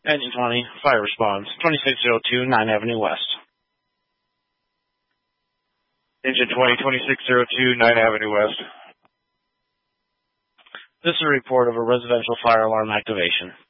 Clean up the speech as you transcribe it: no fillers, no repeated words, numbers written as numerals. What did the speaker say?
Engine 20, fire response, 2602 9 Avenue West. Engine 20, 2602 9 Avenue West. This is a report of a residential fire alarm activation.